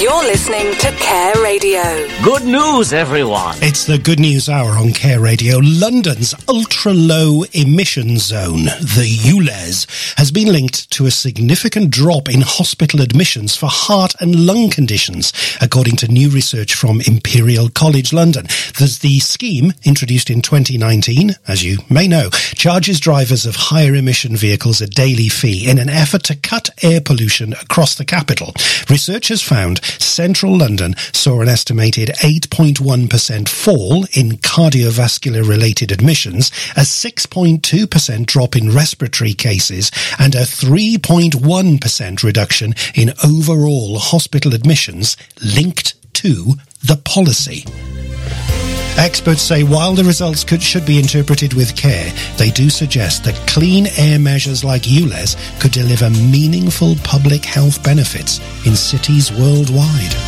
You're listening to Care Radio. Good news, everyone. It's the Good News Hour on Care Radio. London's ultra-low emission zone, the ULEZ, has been linked to a significant drop in hospital admissions for heart and lung conditions, according to new research from Imperial College London. The scheme, introduced in 2019, as you may know, charges drivers of higher emission vehicles a daily fee in an effort to cut air pollution across the capital. Researchers found central London saw an estimated 8.1% fall in cardiovascular-related admissions, a 6.2% drop in respiratory cases, and a 3.1% reduction in overall hospital admissions linked to the policy. Experts say while the results should be interpreted with care, they do suggest that clean air measures like ULEZ could deliver meaningful public health benefits in cities worldwide.